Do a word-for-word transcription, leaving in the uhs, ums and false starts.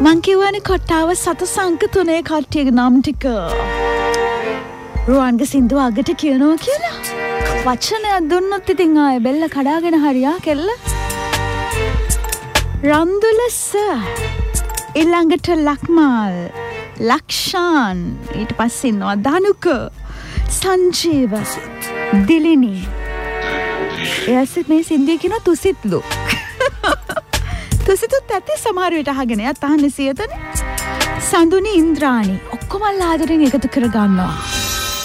මං කිව්වනේ කොට්ටාව සත සංක තුනේ කට්ටියගේ නම් ටික. රුවන්ගේ සින්දුව අගට කියනවා කියලා. වචනයක් දුන්නොත් ඉතින් ආයේ බෙල්ල කඩාගෙන හරියා කෙල්ල. රන්දුලස ඊළඟට ලක්මාල් ලක්ෂාන් ඊට පස්සේ ඉන්නවා ධනුක සංජීව දිලිනි එයාසෙත් මේ සින්දිය කියන තුසිත්ලු තුසිතුත් ඇත්තේ සමහර විට අහගෙන එයාත් අහන්නේ සියතනේ සඳුනි ඉන්ද්‍රාණි ඔක්කොම ආදරෙන් එකතු කර ගන්නවා